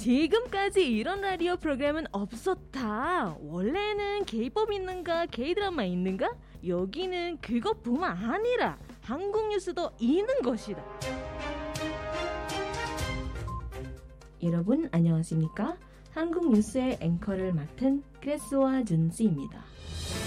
지금까지 이런 라디오 프로그램은 없었다. 원래는 K-pop 있는가 K-드라마 있는가? 여기는 그것뿐만 아니라 한국 뉴스도 있는 것이다. 여러분 안녕하십니까? 한국 뉴스의 앵커를 맡은 크레스와 준씨입니다.